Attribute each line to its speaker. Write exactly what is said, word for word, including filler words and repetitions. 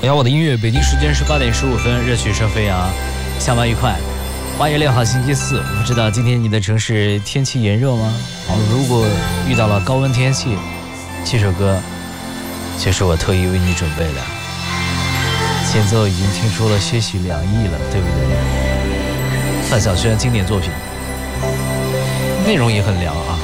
Speaker 1: 你好，我的音乐，北京时间是八点十五分，热曲声飞扬，下班愉快。八月六号星期四，不知道今天你的城市天气炎热吗？哦，如果遇到了高温天气，这首歌就是我特意为你准备的，前奏已经听出了些许凉意了，对不对？范晓萱经典作品，内容也很凉啊。